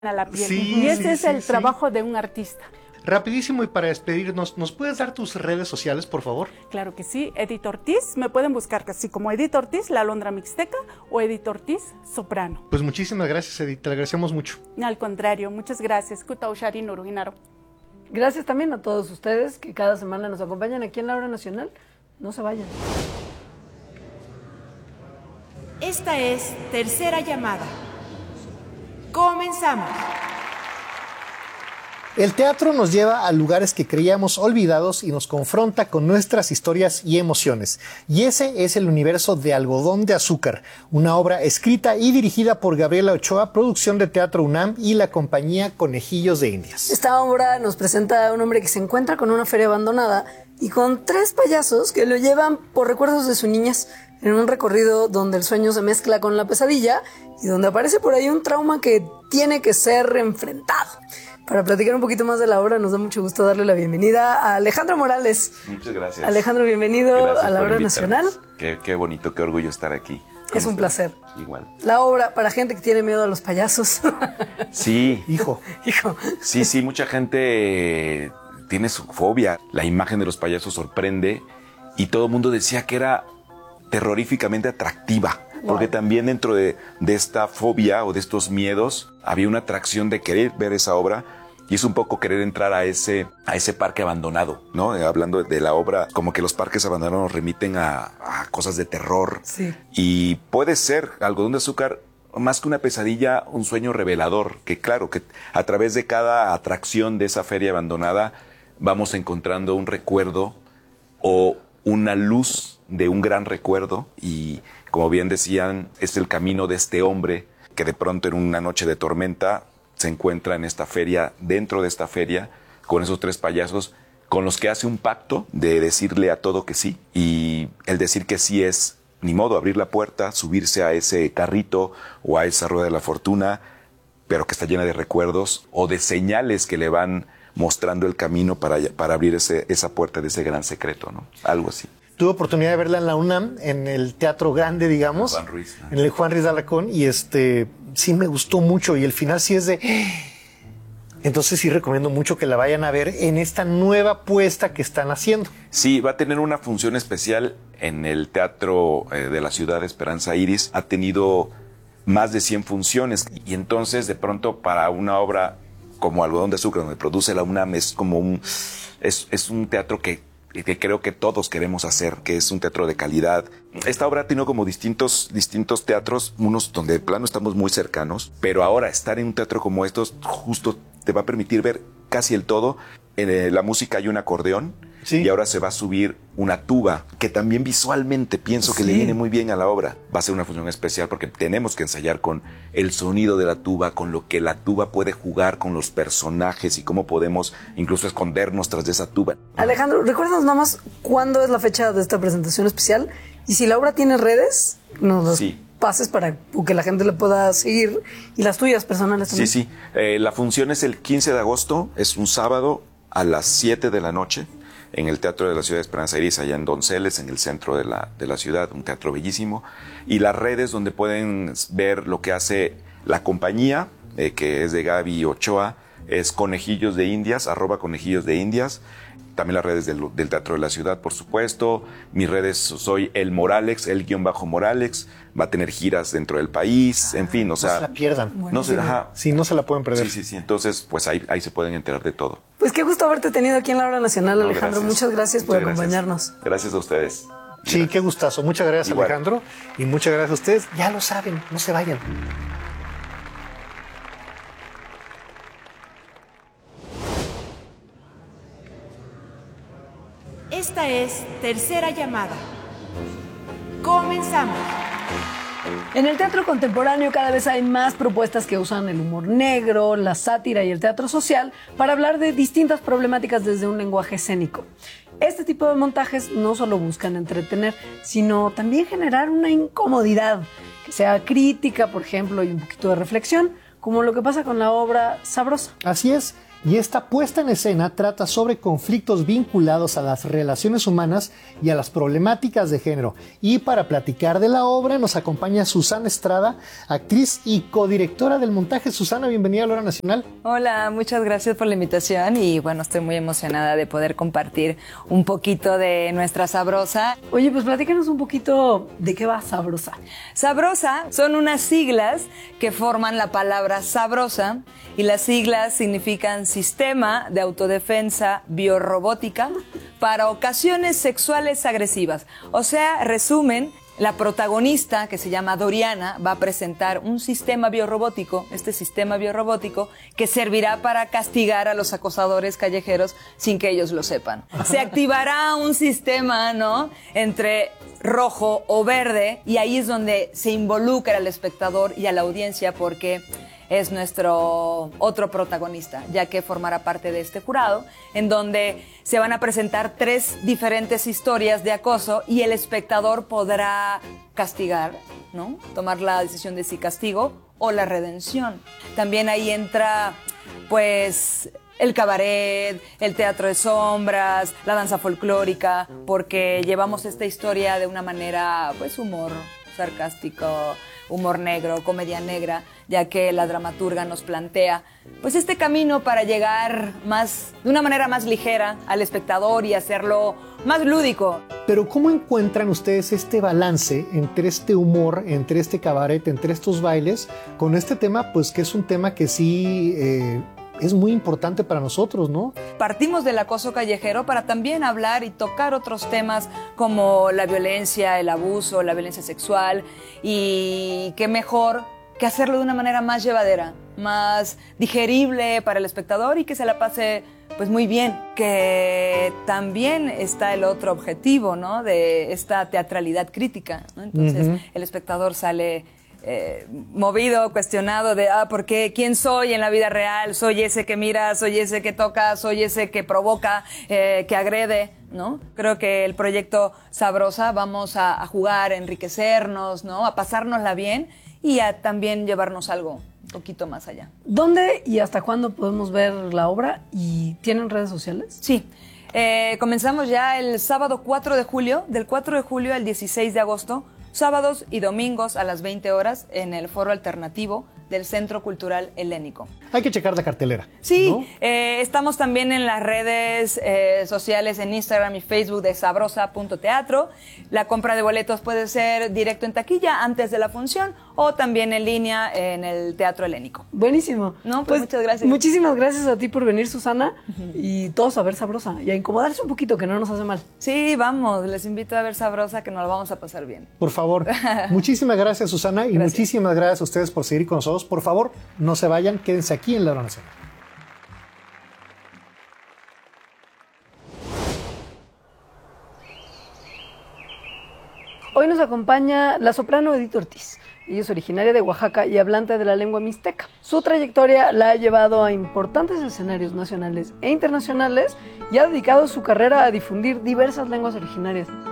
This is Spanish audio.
a la piel. Sí, Y ese sí, es sí, el sí. trabajo de un artista. Rapidísimo y para despedirnos, ¿nos puedes dar tus redes sociales, por favor? Claro que sí, Edith Ortiz, me pueden buscar así como Edith Ortiz, la Alondra Mixteca, o Edith Ortiz, soprano. Pues muchísimas gracias, Edith, te lo agradecemos mucho. Al contrario, muchas gracias. Kutaushari Nuruginaro. Gracias también a todos ustedes que cada semana nos acompañan aquí en la Hora Nacional. No se vayan. Esta es Tercera Llamada. Comenzamos. El teatro nos lleva a lugares que creíamos olvidados y nos confronta con nuestras historias y emociones. Y ese es el universo de Algodón de Azúcar, una obra escrita y dirigida por Gabriela Ochoa, producción de Teatro UNAM y la compañía Conejillos de Indias. Esta obra nos presenta a un hombre que se encuentra con una feria abandonada y con 3 payasos que lo llevan por recuerdos de su niñez en un recorrido donde el sueño se mezcla con la pesadilla y donde aparece por ahí un trauma que tiene que ser enfrentado. Para platicar un poquito más de la obra, nos da mucho gusto darle la bienvenida a Alejandro Morales. Muchas gracias. Alejandro, bienvenido Gracias a la por Hora invitarme. Nacional. Qué bonito, qué orgullo estar aquí. Es un placer. Igual. La obra para gente que tiene miedo a los payasos. Sí. Hijo. Hijo. Sí, mucha gente tiene su fobia. La imagen de los payasos sorprende y todo el mundo decía que era terroríficamente atractiva. Porque también dentro de esta fobia o de estos miedos había una atracción de querer ver esa obra y es un poco querer entrar a ese parque abandonado, ¿no? Hablando de la obra, como que los parques abandonados nos remiten a cosas de terror. Sí. Y puede ser Algodón de Azúcar más que una pesadilla, un sueño revelador, que claro, que a través de cada atracción de esa feria abandonada vamos encontrando un recuerdo o una luz de un gran recuerdo y como bien decían, es el camino de este hombre que de pronto en una noche de tormenta se encuentra en esta feria, dentro de esta feria, con esos 3 payasos con los que hace un pacto de decirle a todo que sí. Y el decir que sí es, ni modo, abrir la puerta, subirse a ese carrito o a esa rueda de la fortuna, pero que está llena de recuerdos o de señales que le van mostrando el camino para abrir esa puerta de ese gran secreto, ¿no? Algo así. Tuve oportunidad de verla en la UNAM, en el Teatro Grande, digamos. Juan Ruiz. En el Juan Ruiz de Alarcón, y sí me gustó mucho, y el final sí es de... Entonces sí recomiendo mucho que la vayan a ver en esta nueva puesta que están haciendo. Sí, va a tener una función especial en el Teatro de la Ciudad de Esperanza Iris. Ha tenido más de 100 funciones, y entonces de pronto para una obra como Algodón de Azúcar, donde produce la UNAM, es como es un teatro que creo que todos queremos hacer, que es un teatro de calidad. Esta obra ha tenido como distintos teatros, unos donde de plano estamos muy cercanos, pero ahora estar en un teatro como estos justo te va a permitir ver casi el todo. En la música hay un acordeón, sí, y ahora se va a subir una tuba, que también visualmente pienso que le viene muy bien a la obra. Va a ser una función especial porque tenemos que ensayar con el sonido de la tuba, con lo que la tuba puede jugar con los personajes y cómo podemos incluso escondernos tras de esa tuba. Alejandro, recuérdanos nada más cuándo es la fecha de esta presentación especial y si la obra tiene redes, nos las pases para que la gente le pueda seguir y las tuyas personales también. Sí. La función es el 15 de agosto, es un sábado a las 7 de la noche. En el Teatro de la Ciudad de Esperanza Iris, allá en Donceles, en el centro de la ciudad, un teatro bellísimo. Y las redes donde pueden ver lo que hace la compañía, que es de Gaby Ochoa, es Conejillos de Indias, @Conejillos de Indias. También las redes del Teatro de la Ciudad, por supuesto. Mis redes soy el Moralex, el_Moralex. Va a tener giras dentro del país, en fin, o sea... No se la pierdan. No se la pueden perder. Sí. Entonces, pues ahí se pueden enterar de todo. Pues qué gusto haberte tenido aquí en la Hora Nacional, Alejandro. Gracias. Muchas gracias por acompañarnos. Gracias a ustedes. Sí, qué gustazo. Muchas gracias, Igual. Alejandro. Y muchas gracias a ustedes. Ya lo saben, no se vayan. Esta es Tercera Llamada. Comenzamos. En el teatro contemporáneo cada vez hay más propuestas que usan el humor negro, la sátira y el teatro social para hablar de distintas problemáticas desde un lenguaje escénico. Este tipo de montajes no solo buscan entretener, sino también generar una incomodidad, que sea crítica, por ejemplo, y un poquito de reflexión, como lo que pasa con la obra Sabrosa. Así es. y esta puesta en escena trata sobre conflictos vinculados a las relaciones humanas y a las problemáticas de género. Y para platicar de la obra nos acompaña Susana Estrada, actriz y codirectora del montaje. Susana, bienvenida a la Hora Nacional. Hola, muchas gracias por la invitación y bueno, estoy muy emocionada de poder compartir un poquito de nuestra Sabrosa. Oye, pues platícanos un poquito de qué va Sabrosa. Sabrosa son unas siglas que forman la palabra sabrosa y las siglas significan Sistema de Autodefensa Biorrobótica para Ocasiones Sexuales Agresivas. O sea, resumen, la protagonista, que se llama Doriana, va a presentar un sistema biorrobótico, este sistema biorrobótico, que servirá para castigar a los acosadores callejeros sin que ellos lo sepan. Se activará un sistema, ¿no?, entre rojo o verde, y ahí es donde se involucra al espectador y a la audiencia, porque es nuestro otro protagonista, ya que formará parte de este jurado, en donde se van a presentar 3 diferentes historias de acoso y el espectador podrá castigar, ¿no?, tomar la decisión de si castigo o la redención. También ahí entra, pues, el cabaret, el teatro de sombras, la danza folclórica, porque llevamos esta historia de una manera, pues, humor sarcástico, humor negro, comedia negra, ya que la dramaturga nos plantea pues este camino para llegar de una manera más ligera al espectador y hacerlo más lúdico. Pero ¿cómo encuentran ustedes este balance entre este humor, entre este cabaret, entre estos bailes, con este tema, pues que es un tema que sí es muy importante para nosotros, ¿no? Partimos del acoso callejero para también hablar y tocar otros temas como la violencia, el abuso, la violencia sexual, y qué mejor que hacerlo de una manera más llevadera, más digerible para el espectador y que se la pase pues muy bien. Que también está el otro objetivo, ¿no?, de esta teatralidad crítica, ¿no? Entonces el espectador sale movido, cuestionado de ¿por qué? ¿Quién soy en la vida real? ¿Soy ese que mira? ¿Soy ese que toca? ¿Soy ese que provoca, que agrede? ¿No? Creo que el proyecto Sabrosa vamos a jugar, a enriquecernos, ¿no?, a pasárnosla bien y a también llevarnos algo un poquito más allá. ¿Dónde y hasta cuándo podemos ver la obra? ¿Y tienen redes sociales? Sí. Comenzamos ya el sábado 4 de julio, del 4 de julio al 16 de agosto, sábados y domingos a las 20 horas en el Foro Alternativo del Centro Cultural Helénico. Hay que checar la cartelera. Sí, ¿no? Estamos también en las redes sociales, en Instagram y Facebook de sabrosa.teatro. La compra de boletos puede ser directo en taquilla antes de la función o también en línea en el Teatro Helénico. Buenísimo. No, pues muchas gracias. Muchísimas gracias a ti por venir, Susana, y todos a ver Sabrosa y a incomodarse un poquito, que no nos hace mal. Sí, vamos, les invito a ver Sabrosa, que nos lo vamos a pasar bien. Por favor. Muchísimas gracias, Susana, y muchísimas gracias a ustedes por seguir con nosotros. Por favor, no se vayan, quédense aquí en La Hora Nacional. Hoy nos acompaña la soprano Edith Ortiz. Ella es originaria de Oaxaca y hablante de la lengua mixteca. Su trayectoria la ha llevado a importantes escenarios nacionales e internacionales y ha dedicado su carrera a difundir diversas lenguas originarias.